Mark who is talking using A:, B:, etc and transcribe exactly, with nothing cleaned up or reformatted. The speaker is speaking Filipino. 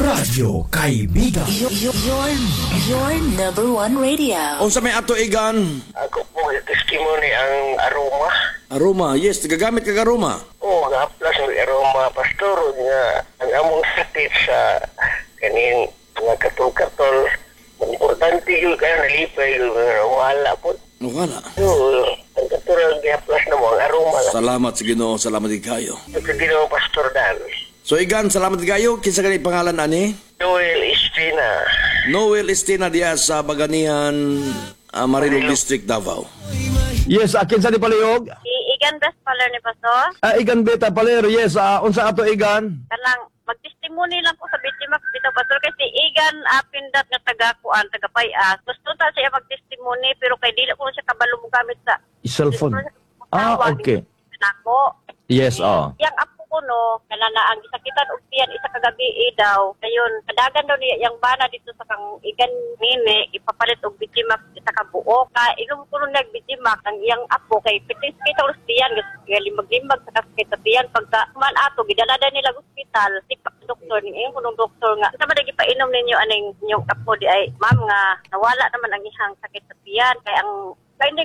A: Radyo Kaibigan.
B: Your, your, your number one radio.
C: Unsa may ato igan?
D: Ako po, testimony ang aroma.
C: Aroma, yes, gagamit kag aroma.
D: Oo, nga plus ng aroma, pastor, nga ang among sakit sa kanin mga katol-katol. Importante yun kaya nalipay yun, wala po.
C: Wala.
D: So, ang katulad nga plus na mo, ang aroma.
C: Salamat sa Ginoo, salamat di kayo.
D: Ito ginawa pastor Dan.
C: So igan, salamat di kayo. Kinsa gani pangalan ani?
D: Noel Espina.
C: Noel Estina Diaz sa Baganihan, uh, Marilog District, Davao.
E: Yes, akin sa di palihog.
F: Igan best pala ni Pastor.
E: Ah, igan beta palero, yes. Ah, unsa ato igan?
F: Kanang magtestimony lang ko sa Bitimax bitaw Pastor kasi Igan apindat nga taga-kuan, taga-payas. Gusto ta siya magtestimony pero kay dili ko siya kabalo mo gamit sa
E: Cellphone. Ah, okay.
F: Nako.
E: Yes, oh.
F: Yang apo ko no, kanana ang gisakitan og tiyan isa kagabi eh, daw. Kayon, kadagan daw niya yang bana dito sa kang Igan nini ipapalit og Bitimax isa ka buok. Ka ilum ko nag Bitimax ang iyang apo kay pitis kita ulos tiyan limag-limag sa kasakit sa tiyan pagka man ato gidalada nila sa ospital sipak doktor ni yung kunong doktor nga sa madagi painom ninyo aning inyong apo di ay ma'am nga nawala naman ang ihang sakit sa tiyan kay ang